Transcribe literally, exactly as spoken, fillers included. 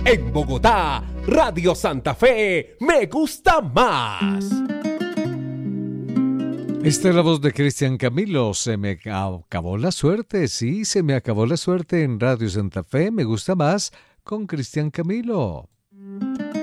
En Bogotá, Radio Santa Fe, me gusta más. Esta es la voz de Cristian Camilo. Se me acabó la suerte, sí, se me acabó la suerte en Radio Santa Fe, me gusta más con Cristian Camilo.